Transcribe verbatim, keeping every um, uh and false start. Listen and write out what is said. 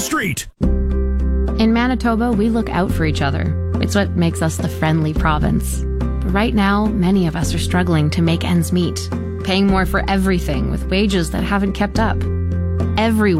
street. In Manitoba, we look out for each other. It's what makes us the friendly province. But right now, many of us are struggling to make ends meet, paying more for everything with wages that haven't kept up. Everyone